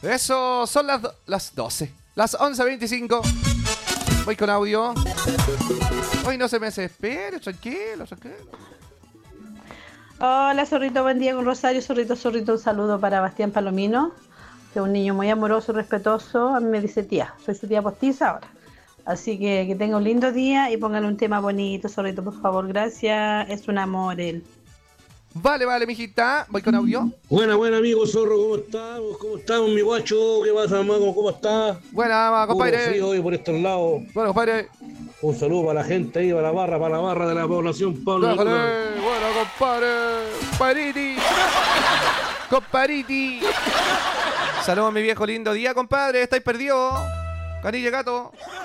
Eso, son las 12. Las 11:25. Voy con audio. Hoy no se me desespere, tranquilo. Hola, Zorrito, buen día con Rosario. Zorrito, un saludo para Bastián Palomino, que es un niño muy amoroso y respetuoso. A mí me dice tía, soy su tía postiza ahora. Así que tenga un lindo día y póngale un tema bonito, Zorrito, por favor, gracias. Es un amor él. Vale, mijita. Voy con audio. Buena, amigo Zorro, ¿cómo estamos? ¿Cómo estamos, mi guacho? ¿Qué pasa, mago? ¿Cómo estás? Buena, compadre. Puro frío hoy por estos lados. Bueno, compadre. Un saludo para la gente ahí, para la barra de la población, Pablo. Déjale. Bueno, compadre. Compariti. Saludos, mi viejo lindo día, compadre. Estáis perdidos. Canilla gato.